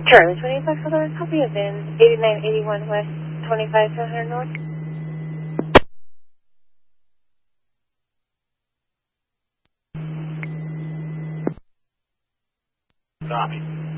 Charlie 25 for the copy of in 8981 West 25 to 100 North. Copy.